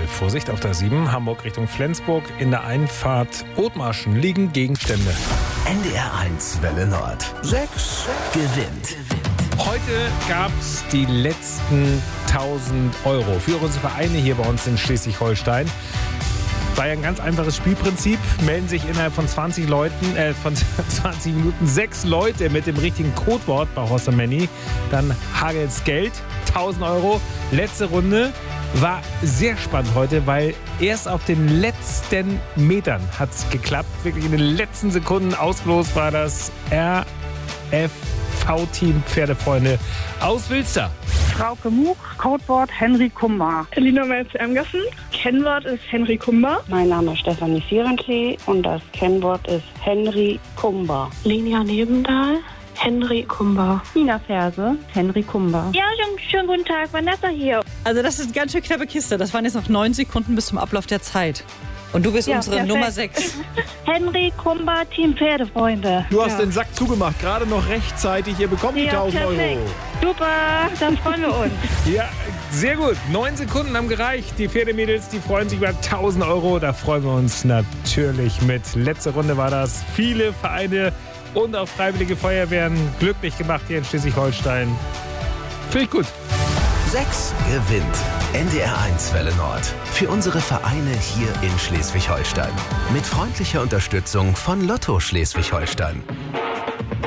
Vorsicht auf der 7, Hamburg Richtung Flensburg. In der Einfahrt Othmarschen liegen Gegenstände. NDR 1 Welle Nord. 6 gewinnt. Heute gab es die letzten 1.000 Euro für unsere Vereine hier bei uns in Schleswig-Holstein. War ja ein ganz einfaches Spielprinzip. Melden sich innerhalb von 20 Minuten 6 Leute mit dem richtigen Codewort bei Horst und Manny. Dann hagelt's Geld, 1.000 Euro. Letzte Runde war sehr spannend heute, weil erst auf den letzten Metern hat es geklappt. Wirklich in den letzten Sekunden ausgelost war das RFV-Team Pferdefreunde aus Wilster. Frauke Much, Codewort Henry Kummer. Elina Melz-Ermgassen, Kennwort ist Henry Kummer. Mein Name ist Stefanie Vierentlee und das Kennwort ist Henry Kumber. Linia Nebendahl, Henry Kumber. Nina Ferse, Henry Kumber. Ja, schönen guten Tag, Vanessa hier. Also das ist eine ganz schön knappe Kiste. Das waren jetzt noch 9 Sekunden bis zum Ablauf der Zeit. Und du bist unsere perfekt. Nummer 6. Henry Kumber, Team Pferdefreunde. Du hast den Sack zugemacht, gerade noch rechtzeitig. Ihr bekommt die 1.000 Euro. Super, dann freuen wir uns. Ja, sehr gut. 9 Sekunden haben gereicht. Die Pferdemädels, die freuen sich über 1.000 Euro. Da freuen wir uns natürlich mit. Letzte Runde war das. Viele Vereine und auch Freiwillige Feuerwehren glücklich gemacht hier in Schleswig-Holstein. Finde ich gut. 6 gewinnt. NDR 1 Welle Nord. Für unsere Vereine hier in Schleswig-Holstein. Mit freundlicher Unterstützung von Lotto Schleswig-Holstein.